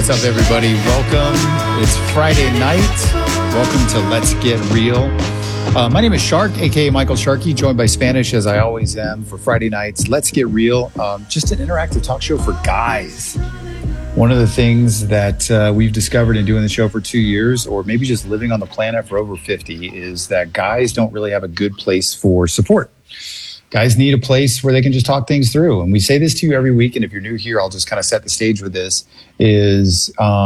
What's up, everybody? Welcome. It's Friday night. Welcome to Let's Get Real. My name is Shark, aka Michael Sharkey, joined by Spanish, as I always am, for Friday nights. Let's Get Real. Just an interactive talk show for guys. One of the things that we've discovered in doing the show for 2 years, or maybe just living on the planet for over 50, is that guys don't really have a good place for support. Guys need a place where they can just talk things through. And we say this to you every week. And if you're new here, I'll just kind of set the stage with this is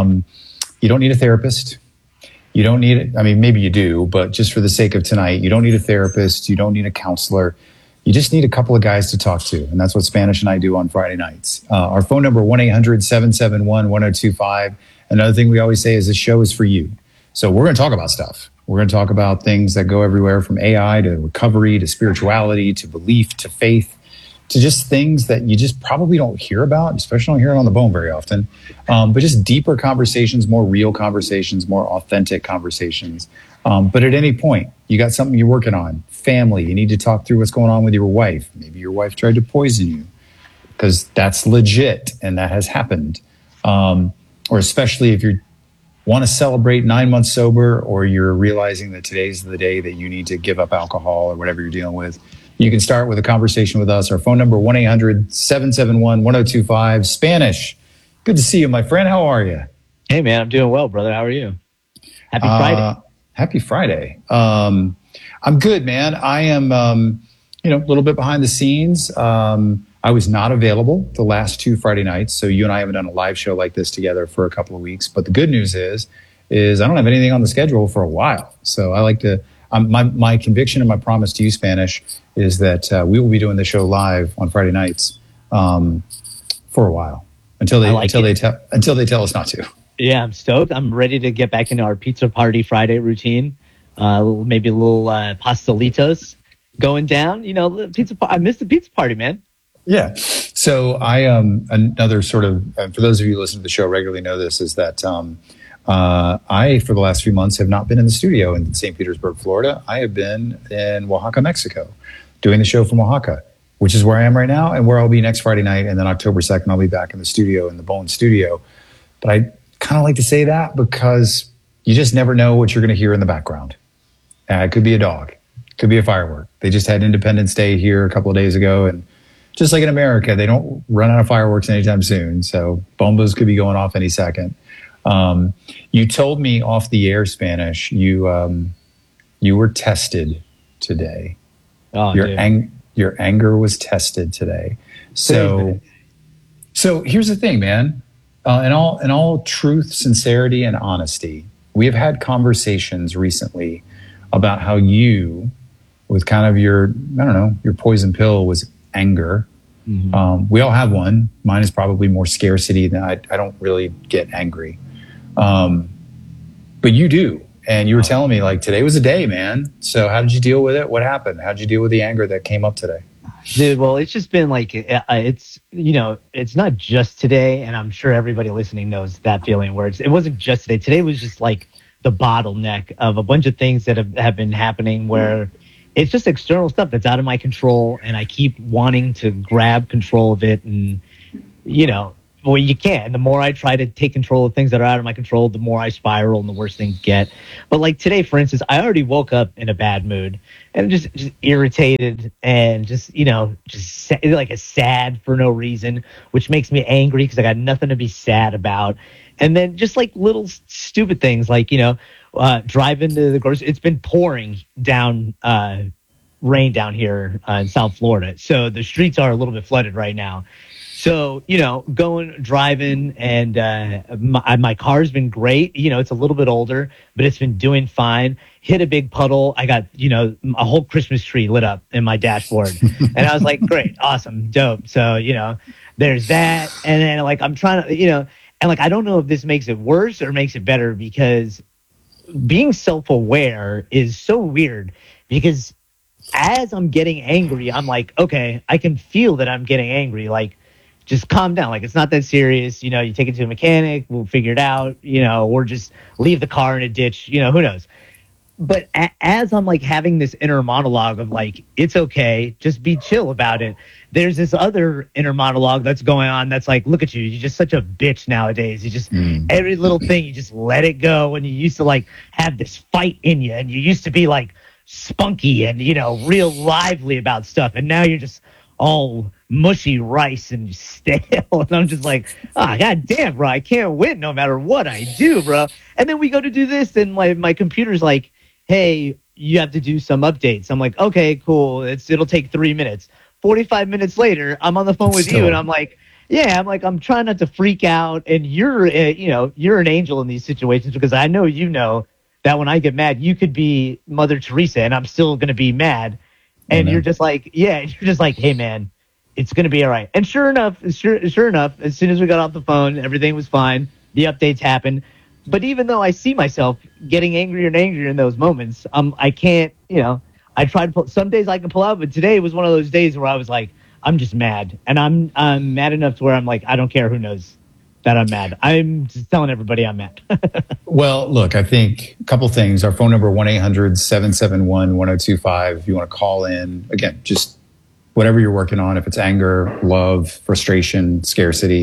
you don't need a therapist. You don't need it. I mean, maybe you do, but just for the sake of tonight, you don't need a therapist. You don't need a counselor. You just need a couple of guys to talk to. And that's what Spanish and I do on Friday nights. Our phone number, 1-800-771-1025. Another thing we always say is this show is for you. So we're going to talk about stuff. We're going to talk about things that go everywhere from AI to recovery to spirituality to belief to faith to just things that you just probably don't hear about, especially don't hear it on the bone very often. But just deeper conversations, more real conversations, more authentic conversations. But at any point, you got something you're working on, family, you need to talk through what's going on with your wife. Maybe your wife tried to poison you because that's legit and that has happened. Or especially if you want to celebrate 9 months sober, or you're realizing that today's the day that you need to give up alcohol or whatever you're dealing with, you can start with a conversation with us. Our phone number, 1-800-771-1025. Spanish, good to see you, my friend. How are you? Hey, man, I'm doing well, brother. How are you? Happy Friday. Happy Friday. I'm good, man. I am, a little bit behind the scenes. I was not available the last 2 Friday nights, so you and I haven't done a live show like this together for a couple of weeks. But the good news is I don't have anything on the schedule for a while. So I like to, my conviction and my promise to you, Spanish, is that we will be doing the show live on Friday nights for a while until they tell us not to. Yeah, I'm stoked. I'm ready to get back into our pizza party Friday routine. Maybe a little pastelitos going down. I missed the pizza party, man. Yeah. So I another sort of, for those of you who listen to the show regularly know this, is that I, for the last few months, have not been in the studio in St. Petersburg, Florida. I have been in Oaxaca, Mexico, doing the show from Oaxaca, which is where I am right now and where I'll be next Friday night. And then October 2nd, I'll be back in the studio, in the Bone Studio. But I kind of like to say that because you just never know what you're going to hear in the background. It could be a dog. It could be a firework. They just had Independence Day here a couple of days ago, and just like in America, they don't run out of fireworks anytime soon. So bombas could be going off any second. You told me off the air, Spanish, you were tested today. Oh, your anger was tested today. So here's the thing, man. In all truth, sincerity, and honesty, we have had conversations recently about how you, with kind of your poison pill was anger. Mm-hmm. We all have one. Mine is probably more scarcity than I don't really get angry. But you do. And you were telling me like today was a day, man. So how did you deal with it? What happened? How did you deal with the anger that came up today? Dude, well, it's just been like, it's not just today. And I'm sure everybody listening knows that feeling where it wasn't just today. Today was just like the bottleneck of a bunch of things that have been happening where it's just external stuff that's out of my control, and I keep wanting to grab control of it. And, well, you can't. The more I try to take control of things that are out of my control, the more I spiral and the worse things get. But like today, for instance, I already woke up in a bad mood and just irritated and just like a sad for no reason, which makes me angry because I got nothing to be sad about. And then just like little stupid things like, driving to the grocery. It's been pouring down, rain down here in South Florida. So the streets are a little bit flooded right now. So, driving, and my car's been great. It's a little bit older, but it's been doing fine. Hit a big puddle. I got, a whole Christmas tree lit up in my dashboard. And I was like, great, awesome, dope. So, there's that. And then, like, I'm trying to, and, like, I don't know if this makes it worse or makes it better, because being self-aware is so weird, because as I'm getting angry, I'm like, okay, I can feel that I'm getting angry. Like, just calm down. Like, it's not that serious. You take it to a mechanic. We'll figure it out, or just leave the car in a ditch. Who knows? but as I'm like having this inner monologue of like, it's okay, just be chill about it. There's this other inner monologue that's going on that's like, look at you, you're just such a bitch nowadays. You just every little thing, you just let it go. And you used to like have this fight in you, and you used to be like spunky and, you know, real lively about stuff. And now you're just all mushy rice and stale. And I'm just like, god damn, bro, I can't win no matter what I do, bro. And then we go to do this, and my computer's like, hey, you have to do some updates. I'm like, okay, cool. It'll take 3 minutes. 45 minutes later, I'm on the phone with you, and I'm like, yeah, I'm trying not to freak out. And you're an angel in these situations, because I know, you know, that when I get mad, you could be Mother Teresa and I'm still going to be mad. And you're just like, hey man, it's going to be all right. And sure enough, as soon as we got off the phone, everything was fine. The updates happened. But even though I see myself getting angrier and angrier in those moments, I can't, you know, I try to pull, some days I can pull out, but today was one of those days where I was like, I'm just mad. And I'm mad enough to where I'm like, I don't care who knows that I'm mad. I'm just telling everybody I'm mad. Well, look, I think a couple things. Our phone number, 1-800-771-1025. If you want to call in, again, just whatever you're working on, if it's anger, love, frustration, scarcity.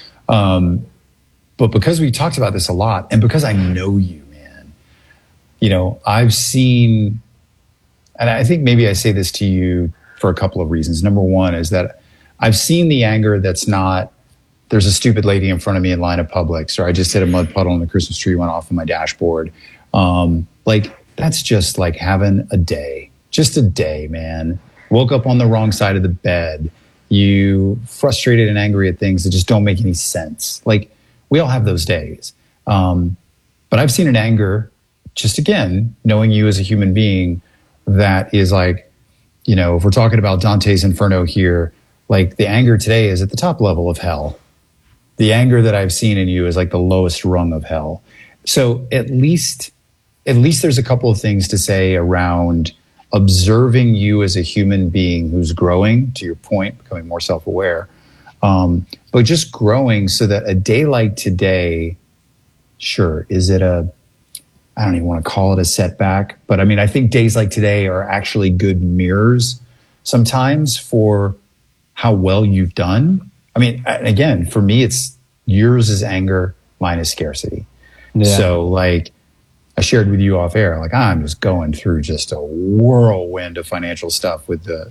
But because we talked about this a lot, and because I know you, man, you know, I've seen, and I think maybe I say this to you for a couple of reasons. Number one is that I've seen the anger that's not, there's a stupid lady in front of me in line of Publix, or I just hit a mud puddle and the Christmas tree went off on my dashboard. Like, that's just like having a day, just a day, man. Woke up on the wrong side of the bed. You frustrated and angry at things that just don't make any sense. Like, we all have those days. But I've seen an anger, just again, knowing you as a human being, that is like, you know, if we're talking about Dante's Inferno here, like the anger today is at the top level of hell. The anger that I've seen in you is like the lowest rung of hell. So at least there's a couple of things to say around observing you as a human being who's growing, to your point, becoming more self-aware, but just growing so that a day like today, sure, is it I don't even want to call it a setback, but I mean, I think days like today are actually good mirrors sometimes for how well you've done. I mean, again, for me, it's yours is anger, mine is scarcity. Yeah. So like I shared with you off air, like I'm just going through just a whirlwind of financial stuff with the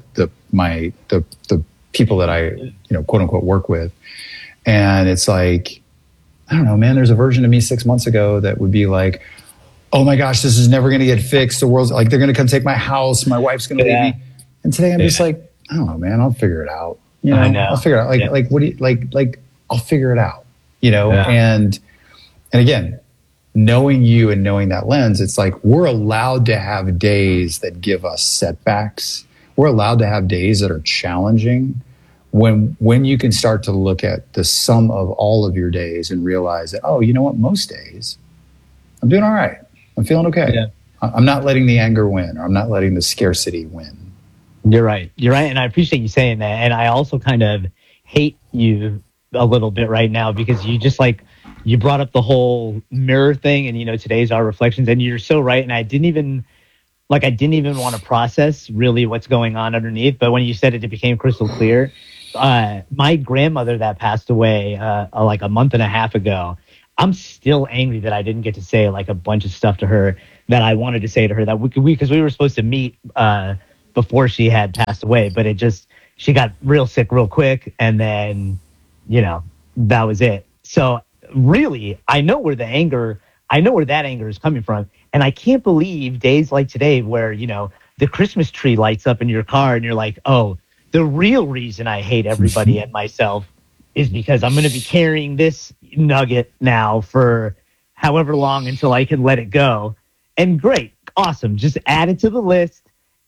people that I, you know, quote unquote work with. And it's like, I don't know, man, there's a version of me 6 months ago that would be like, oh my gosh, this is never going to get fixed. The world's like, they're going to come take my house. My wife's going to leave me. And today I'm just like, I don't know, man, I'll figure it out. You know, I'll figure it out. Like, what do you like, I'll figure it out, you know? Yeah. And again, knowing you and knowing that lens, it's like, we're allowed to have days that give us setbacks. We're allowed to have days that are challenging when you can start to look at the sum of all of your days and realize that, oh, you know what? Most days I'm doing all right. I'm feeling okay. Yeah. I'm not letting the anger win, or I'm not letting the scarcity win. You're right. And I appreciate you saying that. And I also kind of hate you a little bit right now, because you just like, you brought up the whole mirror thing, and, you know, today's our reflections, and you're so right. And I didn't even want to process really what's going on underneath. But when you said it, it became crystal clear. My grandmother that passed away like a month and a half ago, I'm still angry that I didn't get to say like a bunch of stuff to her that I wanted to say to her, that because we were supposed to meet before she had passed away, but she got real sick real quick, and then, you know, that was it. So really, I know where that anger is coming from, and I can't believe days like today where, you know, the Christmas tree lights up in your car and you're like, oh, the real reason I hate everybody and myself is because I'm going to be carrying this nugget now for however long until I can let it go. And great, awesome, just add it to the list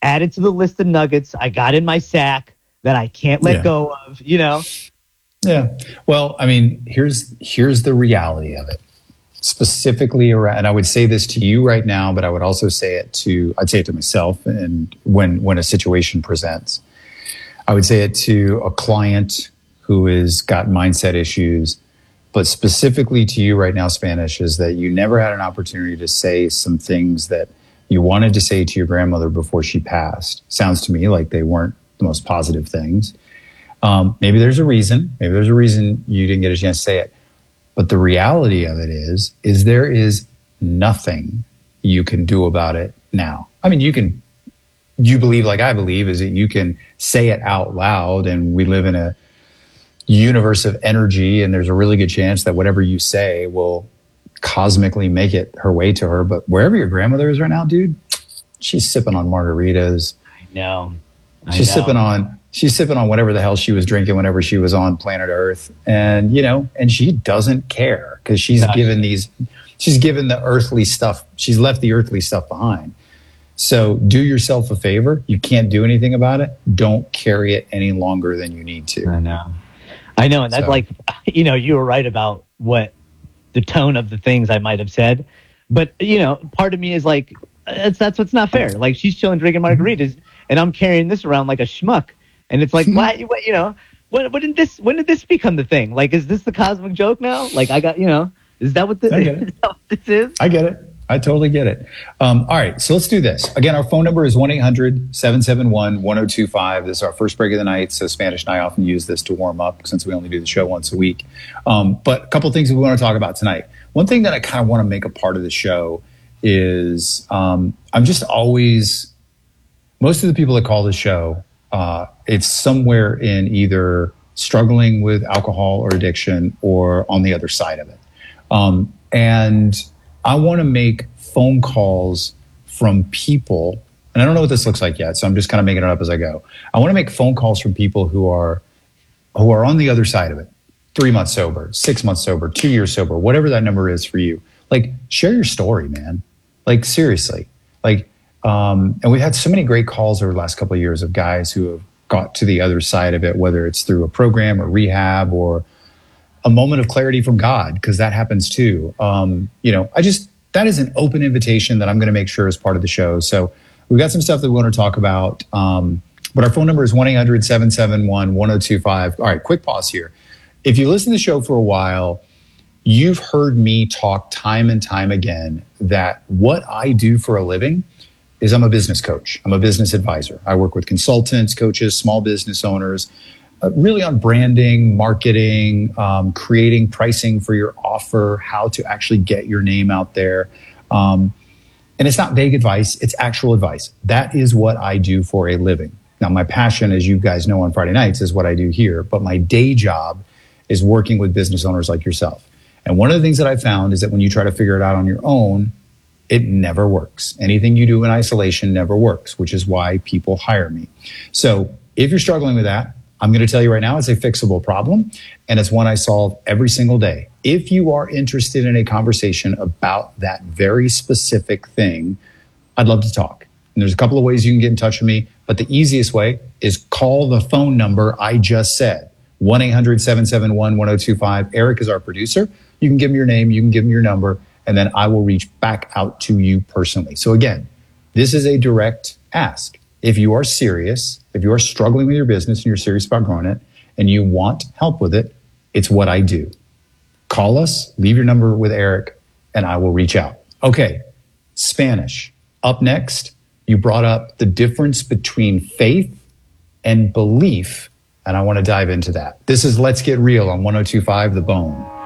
of nuggets I got in my sack that I can't let go of, you know? Yeah. Well, I mean, here's the reality of it. Specifically around, and I would say this to you right now, but I would also say it to myself, and when a situation presents. I would say it to a client who has got mindset issues, but specifically to you right now, Spanish, is that you never had an opportunity to say some things that you wanted to say to your grandmother before she passed. Sounds to me like they weren't the most positive things. Maybe there's a reason. Maybe there's a reason you didn't get a chance to say it. But the reality of it is there is nothing you can do about it now. I mean, you believe like I believe, is that you can say it out loud, and we live in a universe of energy, and there's a really good chance that whatever you say will cosmically make it her way to her. But wherever your grandmother is right now, dude, she's sipping on margaritas. I know. She's sipping on whatever the hell she was drinking whenever she was on planet Earth. And, and she doesn't care, because she's given the earthly stuff. She's left the earthly stuff behind. So do yourself a favor. You can't do anything about it. Don't carry it any longer than you need to. I know. And that's you were right about what the tone of the things I might have said. But, part of me is like, that's what's not fair. Like, she's chilling, drinking margaritas, and I'm carrying this around like a schmuck. And it's like, what, when did this become the thing? Like, is this the cosmic joke now? Like, I got, is that what this is? I get it. I totally get it. All right, so let's do this. Again, our phone number is 1-800-771-1025. This is our first break of the night, so Spanish and I often use this to warm up since we only do the show once a week. But a couple of things we want to talk about tonight. One thing that I kind of want to make a part of the show is I'm just always, most of the people that call the show, it's somewhere in either struggling with alcohol or addiction or on the other side of it. And I want to make phone calls from people, and I don't know what this looks like yet, so I'm just kind of making it up as I go. I want to make phone calls from people who are on the other side of it. 3 months sober, 6 months sober, 2 years sober, whatever that number is for you. Like, share your story, man. Like, seriously. Like, and we've had so many great calls over the last couple of years of guys who have got to the other side of it, whether it's through a program or rehab or a moment of clarity from God, because that happens too. That is an open invitation that I'm going to make sure is part of the show. So we've got some stuff that we want to talk about. But our phone number is 1-800-771-1025. All right, quick pause here. If you listen to the show for a while, you've heard me talk time and time again that what I do for a living is I'm a business coach. I'm a business advisor. I work with consultants, coaches, small business owners, really on branding, marketing, creating pricing for your offer, how to actually get your name out there. And it's not vague advice, it's actual advice. That is what I do for a living. Now, my passion, as you guys know on Friday nights, is what I do here. But my day job is working with business owners like yourself. And one of the things that I found is that when you try to figure it out on your own, it never works. Anything you do in isolation never works, which is why people hire me. So if you're struggling with that, I'm going to tell you right now, it's a fixable problem, and it's one I solve every single day. If you are interested in a conversation about that very specific thing, I'd love to talk. And there's a couple of ways you can get in touch with me, but the easiest way is call the phone number I just said, 1-800-771-1025. Eric is our producer. You can give him your name, you can give him your number, and then I will reach back out to you personally. So again, this is a direct ask. If you are serious, if you are struggling with your business and you're serious about growing it and you want help with it, it's what I do. Call us, leave your number with Eric, and I will reach out. Okay, Spanish. Up next, you brought up the difference between faith and belief, and I want to dive into that. This is Let's Get Real on 102.5 The Bone.